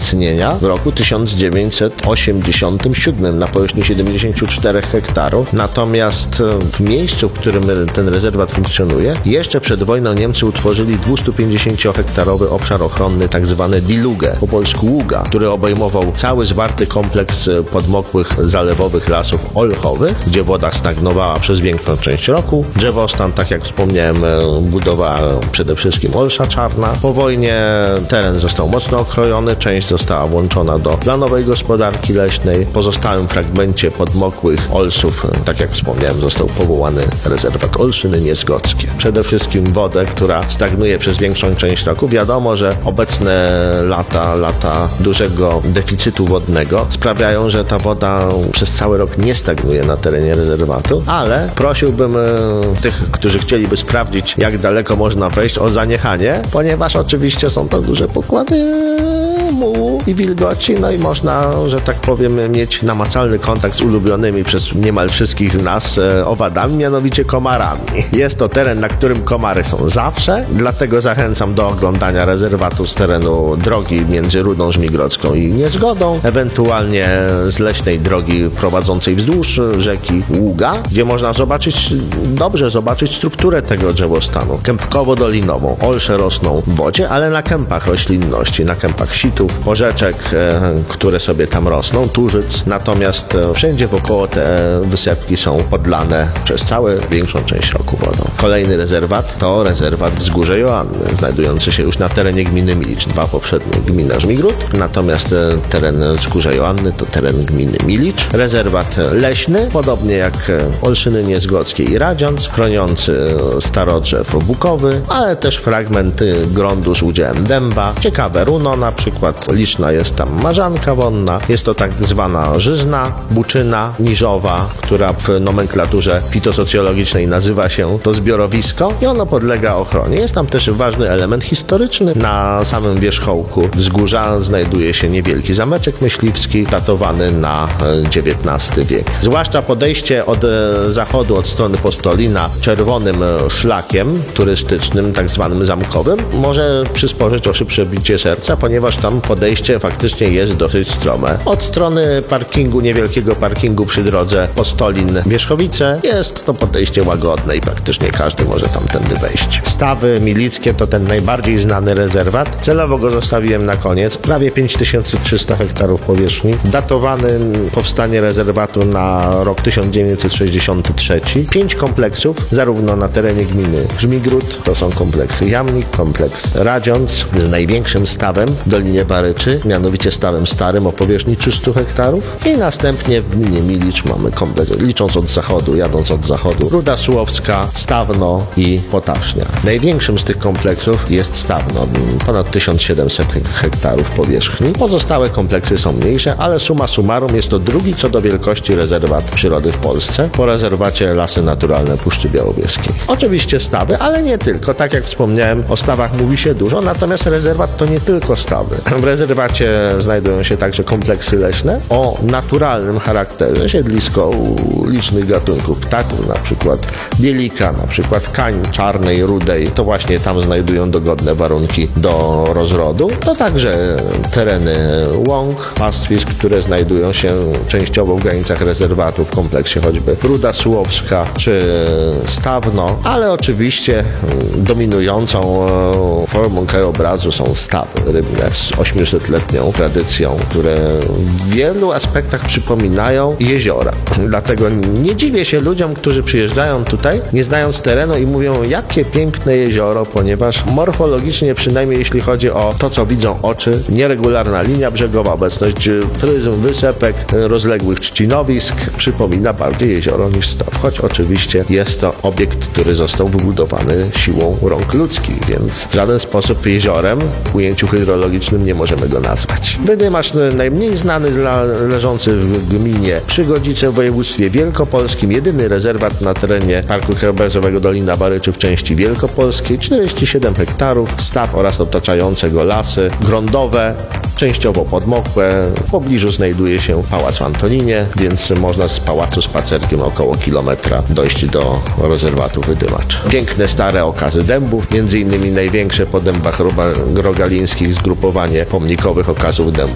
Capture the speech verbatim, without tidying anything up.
istnienia w roku tysiąc dziewięćset osiemdziesiątym siódmym na powierzchni siedemdziesięciu czterech hektarów. Natomiast w miejscu, w którym ten rezerwat funkcjonuje, jeszcze przed wojną Niemcy utworzyli dwustupięćdziesięciohektarowy obszar ochronny, tak zwany Die Luge, po polsku Ługa, który obejmował cały zwarty kompleks podmokłych zalewowych lasów olchowych, gdzie woda stagnowała przez większą część roku. Drzewostan, tak jak wspomniałem, budowała przede wszystkim olsza czarna. Po wojnie teren został mocno okrojony, część została włączona do planowej gospodarki leśnej. W pozostałym fragmencie podmokłych olsów, tak jak wspomniałem, został powołany rezerwat Olszyny Niezgodzkie. Przede wszystkim wodę, która stagnuje przez większą część roku. Wiadomo, że obecne lata, lata dużego deficytu wodnego sprawiają, że ta woda przez cały rok nie stagnuje na terenie rezerwatu, ale prosiłbym e, tych, którzy chcieliby sprawdzić, jak daleko można wejść, o zaniechanie, ponieważ oczywiście są to duże pokłady mułu i wilgoci, no i można, że tak powiem, mieć namacalny kontakt z ulubionymi przez niemal wszystkich z nas e, owadami, mianowicie komarami. Jest to teren, na którym komary są zawsze, dlatego zachęcam do oglądania rezerwatu z terenu drogi między Rudą Żmigrodzką i Niezgodą, ewentualnie z leśnej drogi prowadzącej wzdłuż rzeki Ługa, gdzie można zobaczyć, dobrze zobaczyć strukturę tego drzewostanu. Kępkowo-dolinową. Olsze rosną w wodzie, ale na kępach roślinności, na kępach sitów, porzeczek, e, które sobie tam rosną, tużyc. Natomiast e, wszędzie wokoło te wysepki są podlane przez całą większą część roku wodą. Kolejny rezerwat to rezerwat Wzgórze Joanny, znajdujący się już na terenie gminy Milicz. Dwa poprzednie gmina Żmigród, natomiast e, teren Wzgórza Joanny to teren gminy Milicz. Rezerwat leśny, podobnie jak Olszyny Niezgodzkie i Radziąc, chroniący starodrzew bukowy, ale też fragmenty gruntu z udziałem dęba. Ciekawe runo na przykład, liczna jest tam marzanka wonna, jest to tak zwana żyzna, buczyna niżowa, która w nomenklaturze fitosocjologicznej nazywa się to zbiorowisko i ono podlega ochronie. Jest tam też ważny element historyczny. Na samym wierzchołku wzgórza znajduje się niewielki zameczek myśliwski, datowany na dziewiętnasty wiek. Zwłaszcza podejście od zachodu, od strony Postolina, czerwonym szlakiem turystycznym, tak zwanym zamkowym, może przysporzyć o szybsze bicie serca, ponieważ tam podejście faktycznie jest dosyć strome. Od strony parkingu, niewielkiego parkingu przy drodze Postolin-Wierzchowice jest to podejście łagodne i praktycznie każdy może tamtędy wejść. Stawy Milickie to ten najbardziej znany rezerwat. Celowo go zostawiłem na koniec. Prawie pięć tysięcy trzysta hektarów powierzchni. Datowany powstanie rezerwatu na rok tysiąc dziewięćset sześćdziesiąty trzeci. Pięć kompleksów, zarówno na terenie gminy Żmigród, to są kompleksy Jamnik, kompleks Radziąc z największym stawem w Dolinie Baryczy, mianowicie stawem starym o powierzchni trzystu hektarów i następnie w gminie Milicz mamy kompleks, licząc od zachodu, jadąc od zachodu, Ruda Sułowska, Stawno i Potasznia. Największym z tych kompleksów jest Stawno, ponad tysiąc siedemset hektarów powierzchni. Pozostałe kompleksy są mniejsze, ale summa summarum jest to drugi co do wielkości rezerwat przyrody w Polsce, po rezerwacie Lasy Naturalne Puszczy Białowieskiej. Oczywiście stawy, ale nie tylko. Tak jak wspomniałem, o stawach mówi się dużo, natomiast rezerwat to nie tylko stawy. W rezerwacie znajdują się także kompleksy leśne o naturalnym charakterze, siedlisko licznych gatunków ptaków, na przykład bielika, na przykład kań czarnej, rudej. To właśnie tam znajdują dogodne warunki do rozrodu. To także tereny łąk, pastwisk, które znajdują się częściowo w granicach rezerwatu, w kompleksie choćby Ruda Sułowska czy Stawno, ale oczywiście dominującą formą krajobrazu są stawy rybne z ośmiosetletnią tradycją, które w wielu aspektach przypominają jeziora. Dlatego nie dziwię się ludziom, którzy przyjeżdżają tutaj, nie znając terenu i mówią, jakie piękne jezioro, ponieważ morfologicznie, przynajmniej jeśli chodzi o to, co widzą oczy, nieregularna linia brzegowa, obecność pryzm, wysepek, rozległych trzcinowisk przypomina bardziej jezioro niż staw. Choć oczywiście jest to obiekt, który został wybudowany siłą rąk ludzkich, więc w żaden sposób jeziorem w ujęciu hydrologicznym nie możemy go nazwać. Wydymasz najmniej znany, leżący w gminie Przygodzice w województwie wielkopolskim, jedyny rezerwat na terenie Parku Krajobrazowego Dolina Baryczy w części wielkopolskiej, czterdzieści siedem hektarów, staw oraz otaczające go lasy gruntowe, częściowo podmokłe. W pobliżu znajduje się pałac w Antoninie, więc można z pałacu spacerkiem około kilometra dojść do rezerwatu Wydymacz. Piękne stare okazy dębów, między innymi największe po dębach rogalińskich zgrupowanie pomnikowych okazów dębów